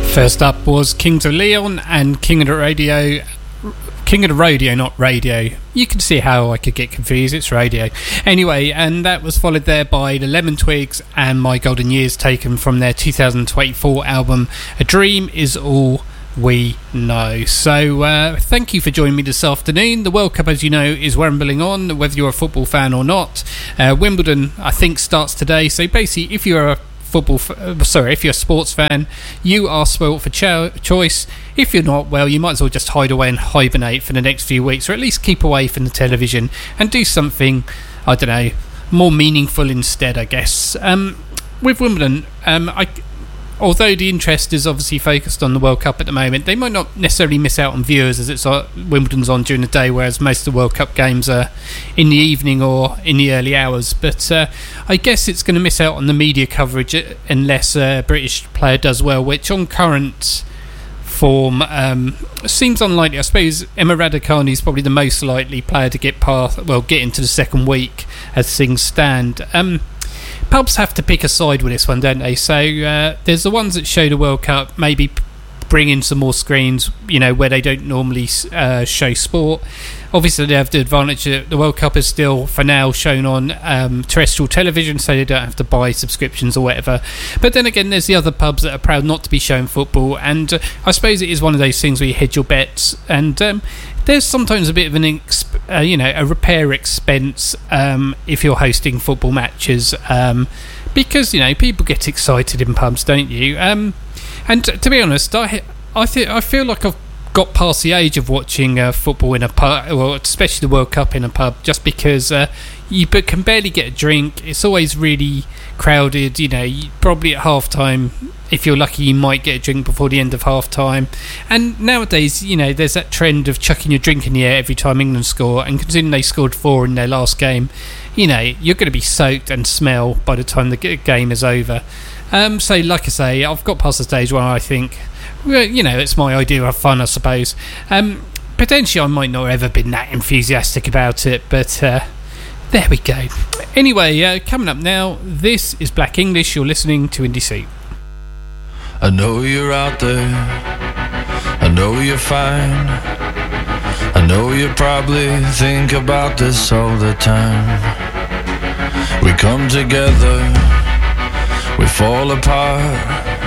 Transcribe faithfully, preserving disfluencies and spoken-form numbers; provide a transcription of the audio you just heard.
First up was Kings of Leon and King of the Radio. King of the Rodeo, not radio. You can see how I could get confused, it's radio. Anyway, and that was followed there by the Lemon Twigs and My Golden Years, taken from their two thousand twenty-four album A Dream Is All We Know. So uh, thank you for joining me this afternoon. The World Cup, as you know, is rumbling on, whether you're a football fan or not. Uh, Wimbledon, I think, starts today. So basically, if you're a football f- sorry if you're a sports fan, you are spoilt for cho- choice. If you're not, well, you might as well just hide away and hibernate for the next few weeks, or at least keep away from the television and do something, I don't know, more meaningful instead, I guess. Um, with Wimbledon, um, I although the interest is obviously focused on the World Cup at the moment, they might not necessarily miss out on viewers, as it's uh, Wimbledon's on during the day, whereas most of the World Cup games are in the evening or in the early hours. But uh, I guess it's going to miss out on the media coverage unless a British player does well, which on current form um, seems unlikely. I suppose Emma Raducanu is probably the most likely player to get past, well, get into the second week as things stand. Um, Pubs have to pick a side with this one, don't they? So uh, there's the ones that show the World Cup, maybe bring in some more screens, you know, where they don't normally uh, show sport. Obviously, they have the advantage that the World Cup is still, for now, shown on um, terrestrial television, so they don't have to buy subscriptions or whatever. But then again, there's the other pubs that are proud not to be showing football, and uh, I suppose it is one of those things where you hedge your bets, and um, there's sometimes a bit of an, exp- uh, you know, a repair expense um, if you're hosting football matches, um, because, you know, people get excited in pubs, don't you? Um, and t- to be honest, I I, th- I feel like I've got past the age of watching uh, football in a pub, well, especially the World Cup in a pub, just because uh, you b- can barely get a drink. It's always really crowded. You know, you, probably at half time, if you're lucky, you might get a drink before the end of half time. And nowadays, you know, there's that trend of chucking your drink in the air every time England score, and considering they scored four in their last game, you know, you're going to be soaked and smell by the time the g- game is over. Um, so, like I say, I've got past the stage where I think, well, you know, it's my idea of fun, I suppose. Um, potentially, I might not have ever been that enthusiastic about it, but uh, there we go. Anyway, uh, coming up now, this is Black English. You're listening to Indie Soup. I know you're out there, I know you're fine, I know you probably think about this all the time. We come together, we fall apart,